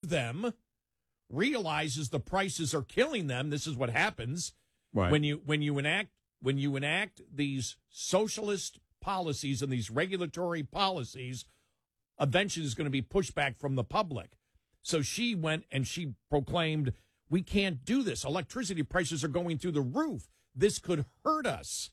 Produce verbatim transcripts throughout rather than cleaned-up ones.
them realizes the prices are killing them. This is what happens Right. when you when you enact when you enact these socialist policies and these regulatory policies. Eventually, there's going to be pushback from the public. So she went and she proclaimed, "We can't do this. Electricity prices are going through the roof. This could hurt us."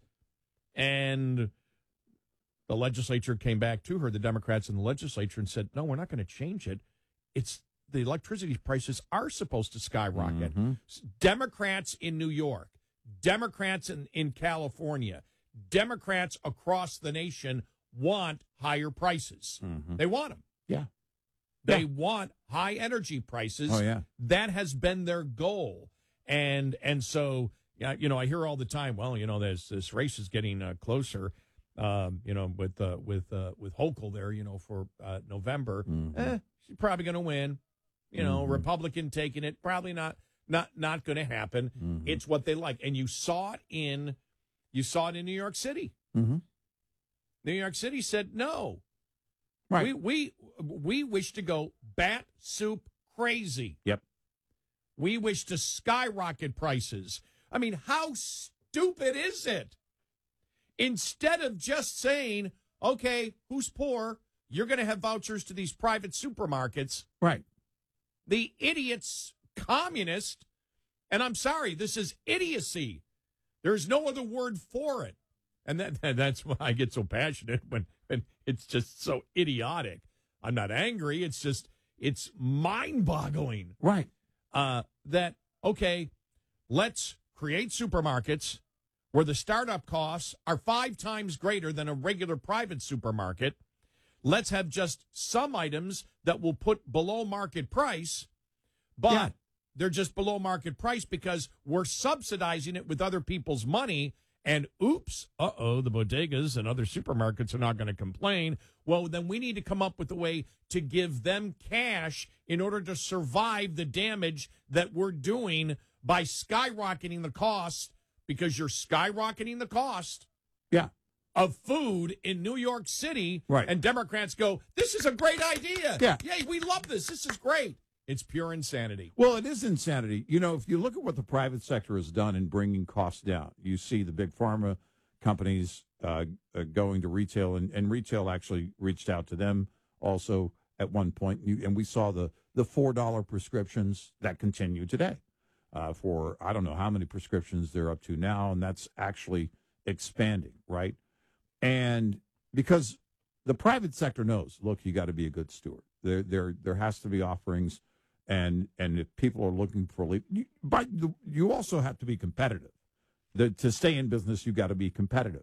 And the legislature came back to her, the Democrats in the legislature, and said, "No, we're not going to change it. It's the electricity prices are supposed to skyrocket." Mm-hmm. Democrats in New York, Democrats in, in California, Democrats across the nation want higher prices. Mm-hmm. They want them. Yeah. They Yeah. want high energy prices. Oh, yeah. That has been their goal. And and so, yeah, you know, I hear all the time, well, you know, this this race is getting uh, closer. Um, you know, with uh, with uh, with Hochul there, you know, for uh, November, Mm-hmm. eh, she's probably going to win. You know, Mm-hmm. Republican taking it, probably not not not going to happen. Mm-hmm. It's what they like, and you saw it in you saw it in New York City. Mm-hmm. New York City said no. Right. We we we wish to go bat soup crazy. Yep. We wish to skyrocket prices. I mean, how stupid is it? Instead of just saying, okay, who's poor? You're going to have vouchers to these private supermarkets. Right. The idiots, communist, and I'm sorry, this is idiocy. There's no other word for it. And that, that's why I get so passionate when, when it's just so idiotic. I'm not angry. It's just, it's mind-boggling. Right. Uh, that, okay, let's create supermarkets where the startup costs are five times greater than a regular private supermarket. Let's have just some items that will put below market price, but Yeah. they're just below market price because we're subsidizing it with other people's money. And oops, uh-oh, the bodegas and other supermarkets are not going to complain. Well, then we need to come up with a way to give them cash in order to survive the damage that we're doing by skyrocketing the cost, because you're skyrocketing the cost Yeah. of food in New York City. Right. And Democrats go, this is a great idea. Yeah. Yay, we love this. This is great. It's pure insanity. Well, it is insanity. You know, if you look at what the private sector has done in bringing costs down, you see the big pharma companies uh, uh, going to retail, and, and retail actually reached out to them also at one point. You, and we saw the, the four dollar prescriptions that continue today uh, for, I don't know how many prescriptions they're up to now, and that's actually expanding, right? And because the private sector knows, look, you got to be a good steward. There, there, there has to be offerings. And and if people are looking for, you, but you also have to be competitive. The, to stay in business, you got to be competitive.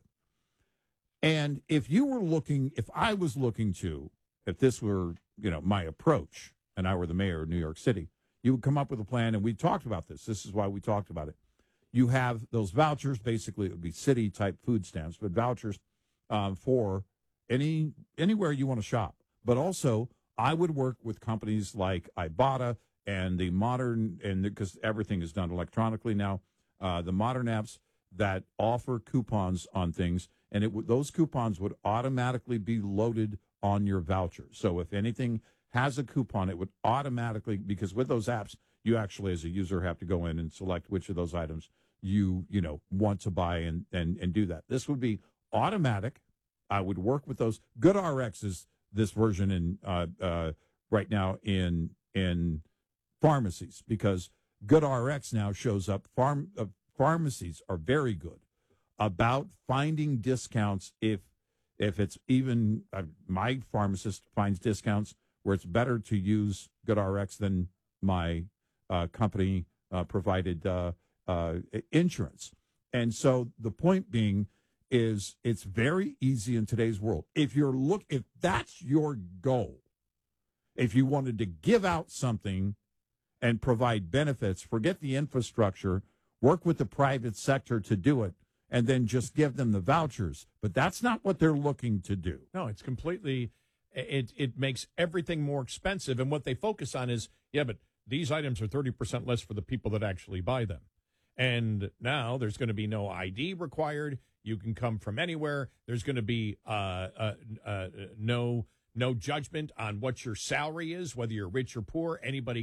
And if you were looking, if I was looking to, if this were, you know, my approach, and I were the mayor of New York City, you would come up with a plan, and we talked about this. This is why we talked about it. You have those vouchers. Basically, it would be city type food stamps, but vouchers um, for any anywhere you want to shop. But also, I would work with companies like Ibotta and the modern, and because everything is done electronically now, uh, the modern apps that offer coupons on things, and it would, those coupons would automatically be loaded on your voucher. So if anything has a coupon, it would automatically, because with those apps, you actually as a user have to go in and select which of those items you you know want to buy and and, and do that. This would be automatic. I would work with those. GoodRx is this version in uh, uh, right now in in pharmacies, because GoodRx now shows up. Farm uh, pharmacies are very good about finding discounts. If if it's even uh, my pharmacist finds discounts where it's better to use GoodRx than my uh, company uh, provided uh, uh, insurance. And so the point being is it's very easy in today's world. If you're look, if that's your goal, if you wanted to give out something and provide benefits, forget the infrastructure, work with the private sector to do it, and then just give them the vouchers. But that's not what they're looking to do. No, it's completely, it, it makes everything more expensive. And what they focus on is, yeah, but these items are thirty percent less for the people that actually buy them. And now there's going to be no I D required. You can come from anywhere. There's going to be uh, uh, uh, no no judgment on what your salary is, whether you're rich or poor. Anybody